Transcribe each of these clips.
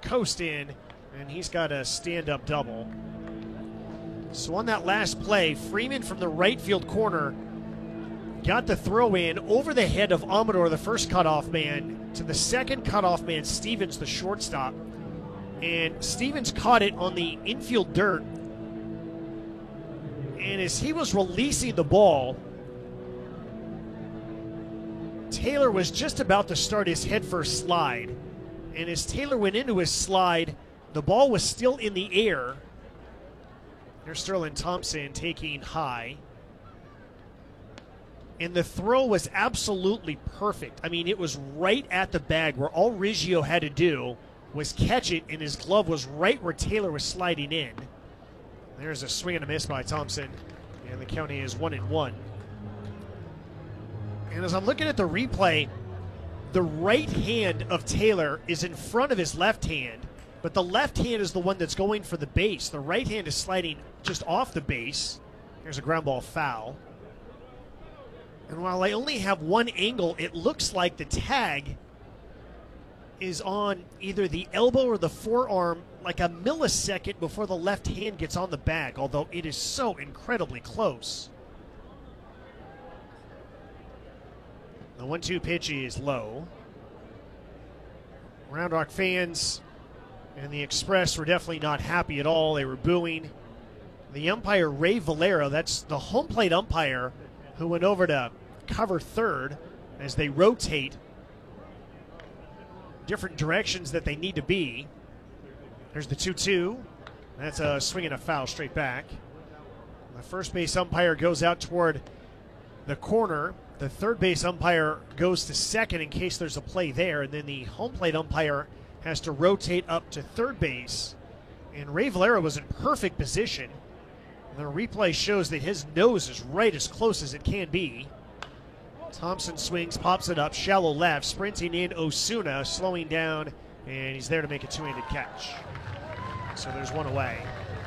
coast in, and he's got a stand-up double. So on that last play, Freeman from the right field corner got the throw in over the head of Amador, the first cutoff man, to the second cutoff man, Stevens, the shortstop. And Stevens caught it on the infield dirt. And as he was releasing the ball, Taylor was just about to start his headfirst slide. And as Taylor went into his slide, the ball was still in the air. There's Sterling Thompson taking high. And the throw was absolutely perfect. I mean, it was right at the bag where all Riggio had to do was catch it, and his glove was right where Taylor was sliding in. There's a swing and a miss by Thompson, and the count is 1-1. And as I'm looking at the replay, the right hand of Taylor is in front of his left hand, but the left hand is the one that's going for the base. The right hand is sliding just off the base. Here's a ground ball foul. And while I only have one angle, it looks like the tag is on either the elbow or the forearm like a millisecond before the left hand gets on the bag, although it is so incredibly close. The 1-2 pitch is low. Round Rock fans and the Express were definitely not happy at all. They were booing. The umpire, Ray Valero, that's the home plate umpire who went over to cover third as they rotate different directions that they need to be. There's the 2-2. That's a swing and a foul straight back. The first base umpire goes out toward the corner. The third base umpire goes to second in case there's a play there, and then the home plate umpire has to rotate up to third base. And Ray Valero was in perfect position. The replay shows that his nose is right as close as it can be. Thompson swings, pops it up, shallow left, sprinting in Osuna, slowing down, and he's there to make a two-handed catch. So there's one away.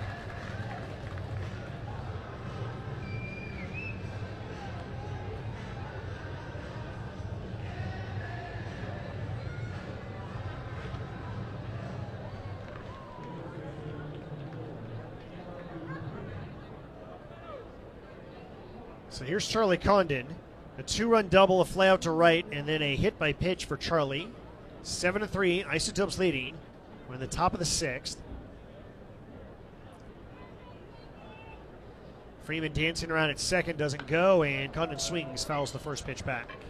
So here's Charlie Condon. A 2-run double, a fly out to right, and then a hit by pitch for Charlie. 7-3, Isotopes leading. We're in the top of the sixth. Freeman dancing around at second, doesn't go, and Condon swings, fouls the first pitch back.